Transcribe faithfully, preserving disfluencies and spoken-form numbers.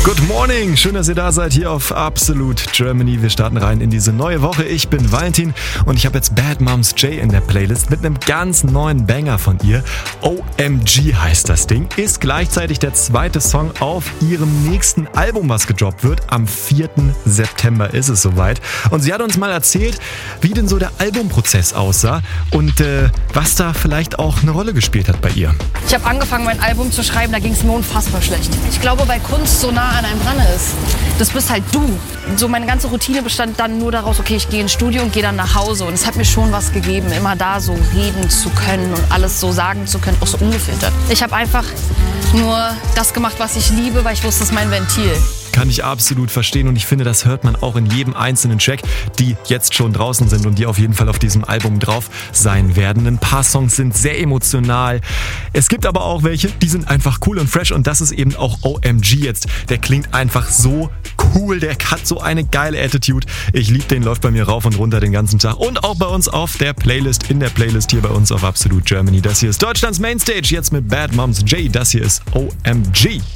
Good morning, schön, dass ihr da seid hier auf Absolute Germany. Wir starten rein in diese neue Woche. Ich bin Valentin und ich habe jetzt Bad Moms J in der Playlist mit einem ganz neuen Banger von ihr. O M G heißt das Ding, ist gleichzeitig der zweite Song auf ihrem nächsten Album, was gedroppt wird. Am vierten September ist es soweit. Und sie hat uns mal erzählt, wie denn so der Albumprozess aussah und äh, was da vielleicht auch eine Rolle gespielt hat bei ihr. Ich habe angefangen, mein Album zu schreiben, da ging es mir unfassbar schlecht. Ich glaube, weil Kunst so nah an einem dran ist, das bist halt du. So meine ganze Routine bestand dann nur daraus, okay, ich gehe ins Studio und gehe dann nach Hause. Und es hat mir schon was gegeben, immer da so reden zu können und alles so sagen zu können, auch so ungefiltert. Ich habe einfach nur das gemacht, was ich liebe, weil ich wusste, das ist mein Ventil. Kann ich absolut verstehen und ich finde, das hört man auch in jedem einzelnen Track, die jetzt schon draußen sind und die auf jeden Fall auf diesem Album drauf sein werden. Ein paar Songs sind sehr emotional. Es gibt aber auch welche, die sind einfach cool und fresh und das ist eben auch O M G jetzt. Der klingt einfach so cool, der hat so eine geile Attitude. Ich liebe den, läuft bei mir rauf und runter den ganzen Tag und auch bei uns auf der Playlist, in der Playlist hier bei uns auf Absolute Germany. Das hier ist Deutschlands Mainstage, jetzt mit Bad Moms J. Das hier ist O M G.